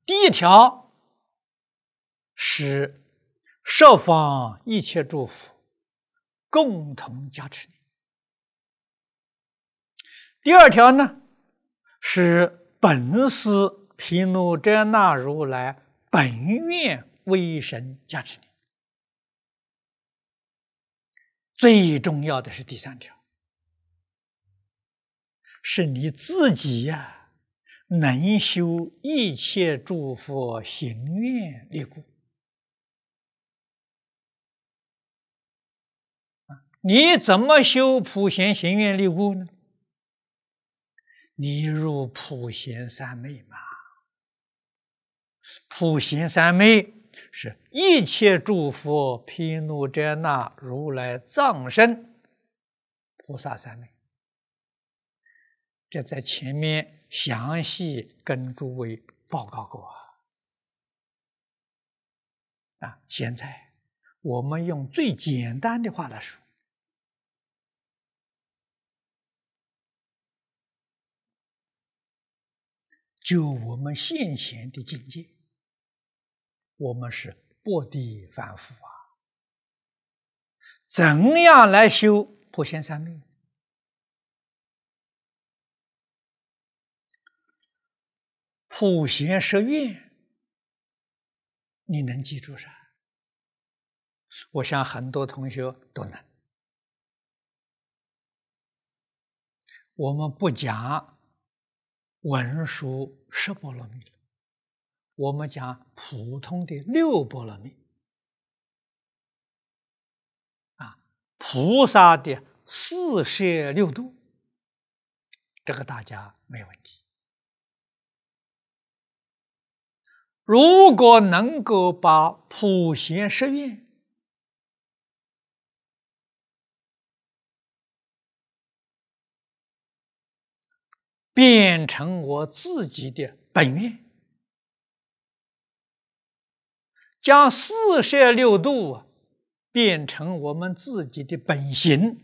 第一条是十方一切诸佛共同加持你。第二条呢，是本师毗卢遮那如来本愿威神加持你。最重要的是第三条，是你自己呀，能修一切诸佛行愿力故。你怎么修普贤行愿力故呢？你入普贤三昧嘛。普贤三昧是一切诸佛毗卢遮那如来藏身菩萨三昧，这在前面详细跟诸位报告过现在我们用最简单的话来说，就我们现前的境界，我们是薄地凡夫怎样来修普贤三昧？普贤十愿，你能记住噻？我想很多同学都能。我们不讲文殊十波罗蜜了，我们讲普通的六波罗蜜菩萨的四摄六度，这个大家没问题。如果能够把普贤十愿变成我自己的本愿，将四摄六度变成我们自己的本行，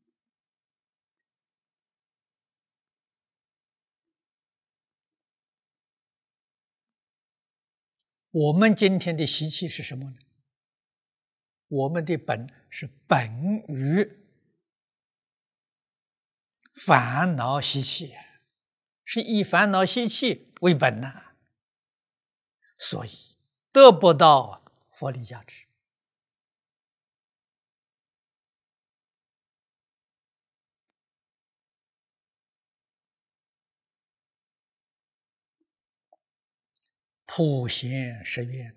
我们今天的习气是什么呢？我们的本是本于烦恼习气，是以烦恼习气为本所以得不到佛力加持。普贤十愿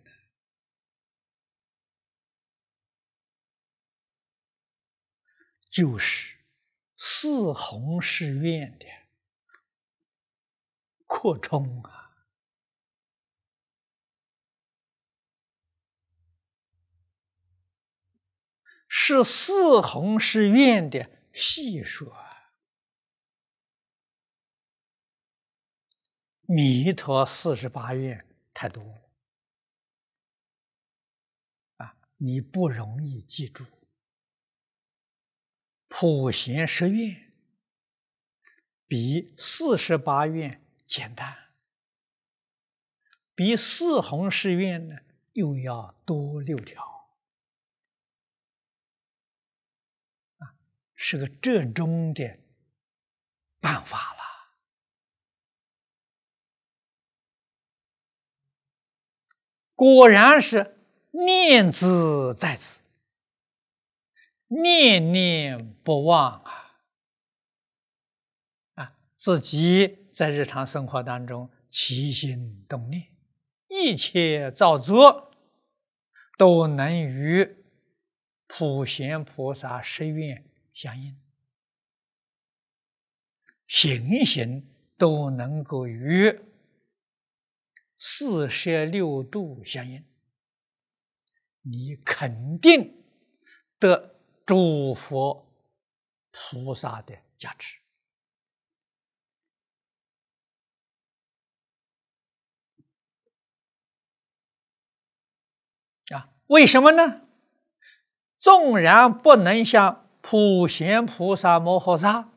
就是四弘誓愿的扩充是四弘誓愿的细说弥陀48愿太多了你不容易记住。普贤十愿比48愿简单，比四弘誓愿呢又要多6条是个折中的办法了。果然是念兹在兹，念念不忘自己在日常生活当中起心动念，一切造作都能与普贤菩萨十愿相应，行行都能够与四摄六度相应，你肯定得诸佛菩萨的加持为什么呢？纵然不能像普贤菩萨摩诃萨